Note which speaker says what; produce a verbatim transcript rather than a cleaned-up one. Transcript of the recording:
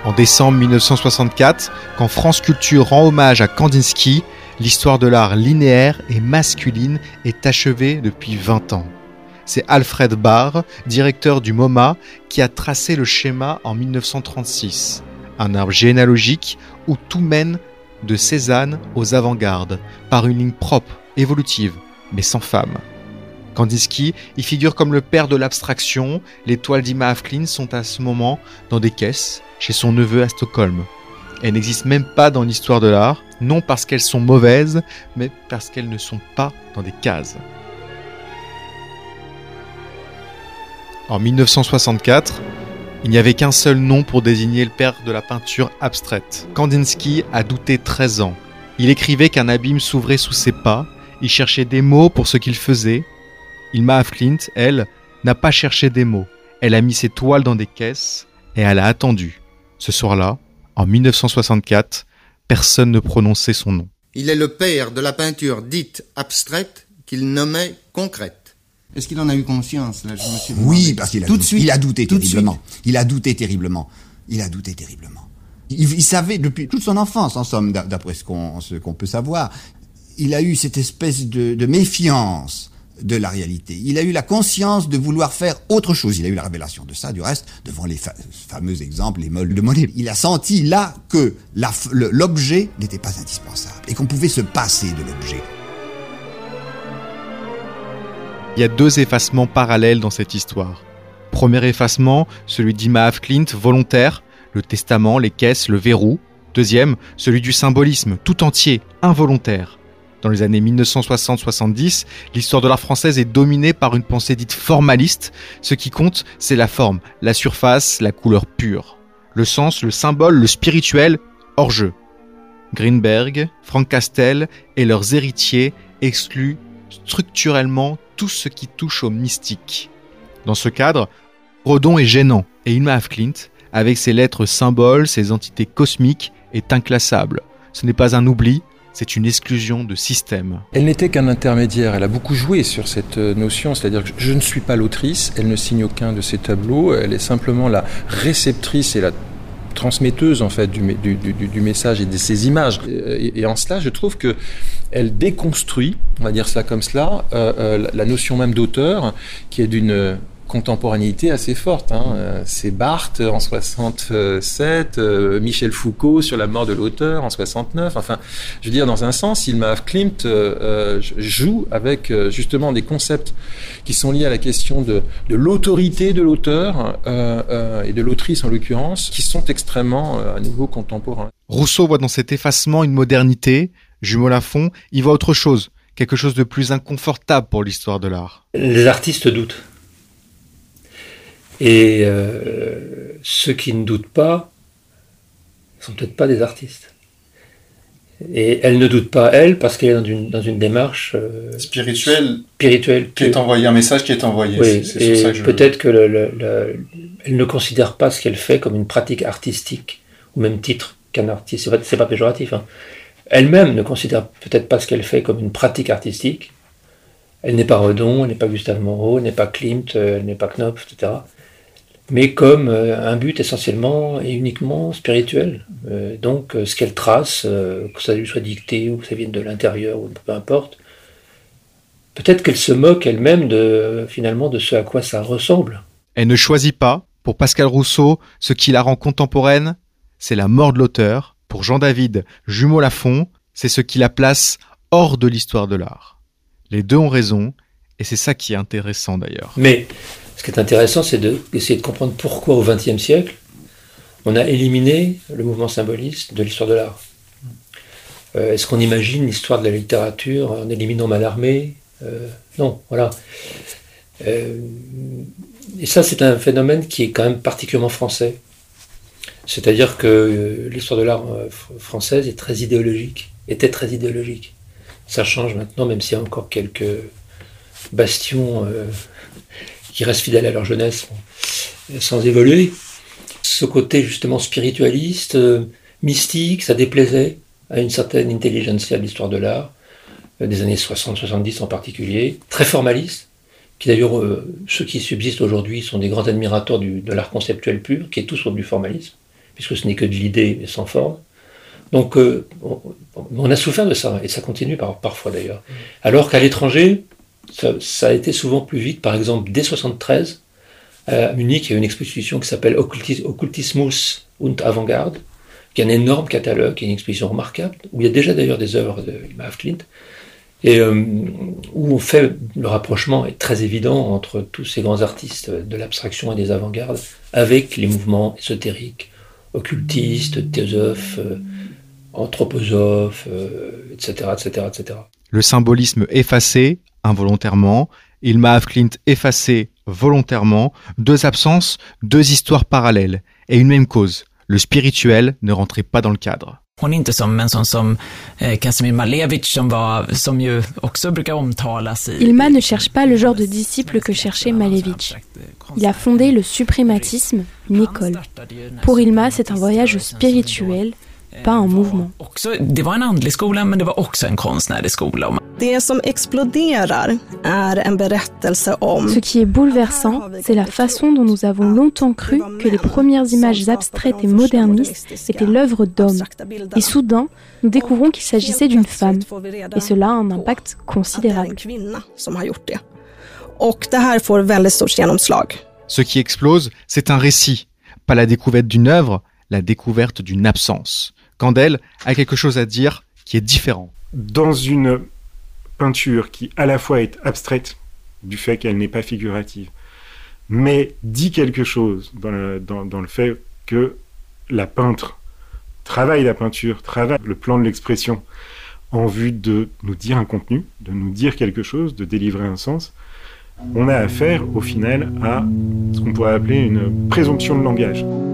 Speaker 1: En décembre mille neuf cent soixante-quatre, quand France Culture rend hommage à Kandinsky, l'histoire de l'art linéaire et masculine est achevée depuis vingt ans. C'est Alfred Barr, directeur du MoMA, qui a tracé le schéma en mille neuf cent trente-six. Un arbre généalogique où tout mène de Cézanne aux avant-gardes, par une ligne propre, évolutive, mais sans femme. Kandinsky y figure comme le père de l'abstraction. Les toiles d'Ima Afklint sont à ce moment dans des caisses, chez son neveu à Stockholm. Elles n'existent même pas dans l'histoire de l'art, non parce qu'elles sont mauvaises, mais parce qu'elles ne sont pas dans des cases. En mille neuf cent soixante-quatre, il n'y avait qu'un seul nom pour désigner le père de la peinture abstraite. Kandinsky a douté treize ans. Il écrivait qu'un abîme s'ouvrait sous ses pas, il cherchait des mots pour ce qu'il faisait. Ima Afklint, elle, n'a pas cherché des mots. Elle a mis ses toiles dans des caisses et elle a attendu. Ce soir-là, en mille neuf cent soixante-quatre, personne ne prononçait son nom.
Speaker 2: Il est le père de la peinture dite abstraite qu'il nommait concrète. Est-ce qu'il en a eu conscience là, je me suis
Speaker 3: Oui, parce qu'il a,
Speaker 2: tout
Speaker 3: douté,
Speaker 2: de suite,
Speaker 3: il a douté
Speaker 2: tout
Speaker 3: terriblement. Il a douté terriblement. Il a douté terriblement. Il, il savait depuis toute son enfance, en somme, d'après ce qu'on, ce qu'on peut savoir, il a eu cette espèce de, de méfiance de la réalité. Il a eu la conscience de vouloir faire autre chose. Il a eu la révélation de ça, du reste, devant les fa- fameux exemples, les molles de Monet. Il a senti là que la, le, l'objet n'était pas indispensable et qu'on pouvait se passer de l'objet.
Speaker 1: Il y a deux effacements parallèles dans cette histoire. Premier effacement, celui d'Ima Afklint, volontaire, le testament, les caisses, le verrou. Deuxième, celui du symbolisme, tout entier, involontaire. Dans les années mille neuf cent soixante soixante-dix, l'histoire de l'art française est dominée par une pensée dite formaliste. Ce qui compte, c'est la forme, la surface, la couleur pure. Le sens, le symbole, le spirituel, hors jeu. Greenberg, Frank Castel et leurs héritiers excluent structurellement tout ce qui touche au mystique. Dans ce cadre, Redon est gênant et Ima Afklint, avec ses lettres symboles, ses entités cosmiques, est inclassable. Ce n'est pas un oubli, c'est une exclusion de système.
Speaker 4: Elle n'était qu'un intermédiaire, elle a beaucoup joué sur cette notion, c'est-à-dire que je ne suis pas l'autrice, elle ne signe aucun de ses tableaux, elle est simplement la réceptrice et la transmetteuse en fait du, du, du, du message et de ces images. Et, et en cela, je trouve que elle déconstruit, on va dire cela comme cela, euh, euh, la notion même d'auteur, qui est d'une contemporanéité assez forte. Hein. C'est Barthes en soixante-sept, euh, Michel Foucault sur la mort de l'auteur en soixante-neuf. Enfin, je veux dire, dans un sens, Ima Afklint euh, joue avec euh, justement des concepts qui sont liés à la question de, de l'autorité de l'auteur euh, euh, et de l'autrice en l'occurrence, qui sont extrêmement euh, à nouveau contemporains.
Speaker 1: Rousseau voit dans cet effacement une modernité. Jumeau-Lafont y voit autre chose, quelque chose de plus inconfortable pour l'histoire de l'art.
Speaker 5: Les artistes doutent. Et euh, ceux qui ne doutent pas ne sont peut-être pas des artistes. Et elle ne doute pas, elle, parce qu'elle est dans une, dans une démarche euh,
Speaker 6: spirituelle,
Speaker 5: spirituelle
Speaker 6: qui est envoyée, un message qui est envoyé.
Speaker 5: Oui,
Speaker 6: c'est, c'est
Speaker 5: et
Speaker 6: sur ça que je...
Speaker 5: peut-être que le, le, le, elle ne considère pas ce qu'elle fait comme une pratique artistique, au même titre qu'un artiste. C'est pas, c'est pas péjoratif. Hein. Elle-même ne considère peut-être pas ce qu'elle fait comme une pratique artistique. Elle n'est pas Redon, elle n'est pas Gustave Moreau, elle n'est pas Klimt, elle n'est pas Knopf, et cetera. Mais comme euh, un but essentiellement et uniquement spirituel. Euh, donc euh, ce qu'elle trace, euh, que ça lui soit dicté ou que ça vienne de l'intérieur ou peu importe, peut-être qu'elle se moque elle-même de, finalement de ce à quoi ça ressemble.
Speaker 1: Elle ne choisit pas. Pour Pascal Rousseau, ce qui la rend contemporaine, c'est la mort de l'auteur. Pour Jean-David Jumeau-Lafont, c'est ce qui la place hors de l'histoire de l'art. Les deux ont raison, et c'est ça qui est intéressant d'ailleurs.
Speaker 5: Mais ce qui est intéressant, c'est de, d'essayer de comprendre pourquoi au vingtième siècle, on a éliminé le mouvement symboliste de l'histoire de l'art. Euh, est-ce qu'on imagine l'histoire de la littérature en éliminant Mallarmé ? euh, Non, voilà. Euh, et ça, c'est un phénomène qui est quand même particulièrement français. C'est-à-dire que euh, l'histoire de l'art euh, française est très idéologique, était très idéologique. Ça change maintenant, même s'il y a encore quelques bastions euh, qui restent fidèles à leur jeunesse, sans évoluer. Ce côté justement spiritualiste, euh, mystique, ça déplaisait à une certaine intelligentsia de l'histoire de l'art, euh, des années soixante soixante-dix en particulier, très formaliste, qui d'ailleurs, euh, ceux qui subsistent aujourd'hui sont des grands admirateurs du, de l'art conceptuel pur, qui est tout sur du formalisme, puisque ce n'est que de l'idée, mais sans forme. Donc, euh, on, on a souffert de ça, et ça continue par, parfois d'ailleurs. Alors qu'à l'étranger, ça, ça a été souvent plus vite. Par exemple, dès soixante-treize, à Munich, il y a une exposition qui s'appelle Occultis, Occultismus und Avantgarde, qui est un énorme catalogue, qui est une exposition remarquable, où il y a déjà d'ailleurs des œuvres de Irma af Klint, et euh, où on fait le rapprochement est très évident entre tous ces grands artistes de l'abstraction et des avant-gardes, avec les mouvements ésotériques, occultistes, théosophes, euh, anthroposophes, euh, et cetera, et cetera, et cetera.
Speaker 1: Le symbolisme effacé, involontairement, Irma af Klint effacé volontairement, deux absences, deux histoires parallèles, et une même cause. Le spirituel ne rentrait pas dans le cadre.
Speaker 7: Hon är inte som en sån som eh, Kazimir Malevich som var som ju också brukar omtalas i.
Speaker 8: Irma ne cherche pas le genre de disciple que cherchait Malevich. Il a fondé le suprématisme, une école. Pour Irma, c'est un voyage spirituel, pas un mouvement.
Speaker 7: Det var en andlig skola, men det var också en konstnärlig skola.
Speaker 9: Det som exploderar är en berättelse om.
Speaker 8: Ce qui est bouleversant, c'est la façon dont nous avons longtemps cru que les premières images abstraites et modernistes étaient l'œuvre d'hommes. Et soudain, nous découvrons qu'il s'agissait d'une femme. Et cela a un impact considérable.
Speaker 1: Ce qui explose, c'est un récit, pas la découverte d'une œuvre, la découverte d'une absence. Candel a quelque chose à dire qui est différent.
Speaker 10: Dans une peinture qui à la fois est abstraite du fait qu'elle n'est pas figurative, mais dit quelque chose dans le, dans, dans le fait que la peintre travaille la peinture, travaille le plan de l'expression en vue de nous dire un contenu, de nous dire quelque chose, de délivrer un sens, on a affaire au final à ce qu'on pourrait appeler une présomption de langage.